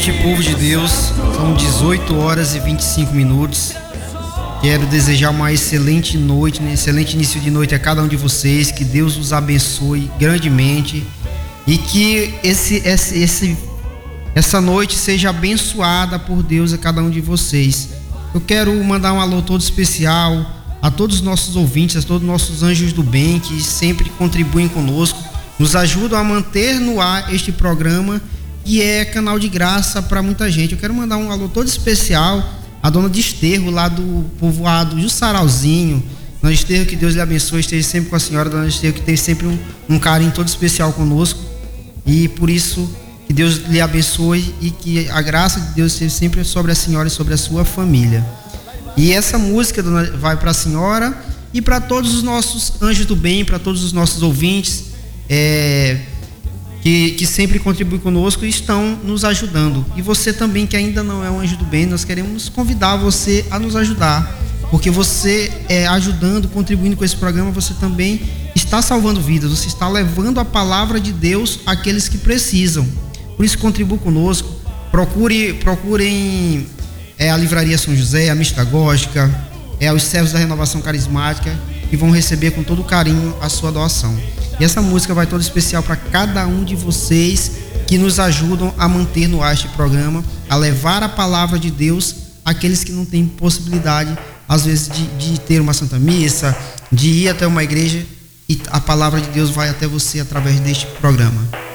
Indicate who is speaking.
Speaker 1: noite, povo de Deus. São 18 horas e 25 minutos. Quero desejar uma excelente noite, um excelente início de noite a cada um de vocês. Que Deus os abençoe grandemente e que essa noite seja abençoada por Deus a cada um de vocês. Eu quero mandar um alô todo especial a todos os nossos ouvintes, a todos os nossos anjos do bem que sempre contribuem conosco, nos ajudam a manter no ar este programa que é canal de graça para muita gente. Eu quero mandar um alô todo especial à dona de Esterro, lá do povoado Jussarauzinho. Dona de Esterro, que Deus lhe abençoe, esteja sempre com a senhora. Dona de Esterro, que tem sempre um carinho todo especial conosco, e por isso que Deus lhe abençoe e que a graça de Deus seja sempre sobre a senhora e sobre a sua família. E essa música vai para a senhora e para todos os nossos anjos do bem, para todos os nossos ouvintes que sempre contribuem conosco e estão nos ajudando. E você também, que ainda não é um anjo do bem, nós queremos convidar você a nos ajudar, porque você ajudando, contribuindo com esse programa, você também está salvando vidas, você está levando a palavra de Deus àqueles que precisam. Por isso, contribua conosco. Procurem a Livraria São José, a Mistagógica, os servos da Renovação Carismática, que vão receber com todo carinho a sua doação. E essa música vai toda especial para cada um de vocês que nos ajudam a manter no ar este programa, a levar a palavra de Deus àqueles que não têm possibilidade, às vezes, de ter uma Santa Missa, de ir até uma igreja, e a palavra de Deus vai até você através deste programa.